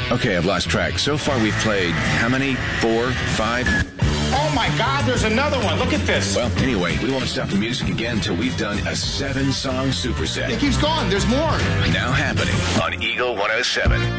Okay, I've lost track. So far we've played how many? 4, 5? Oh my God, there's another one. Look at this. Well, anyway, we won't stop the music again until we've done a 7-song superset. It keeps going. There's more. Now happening on Eagle 107.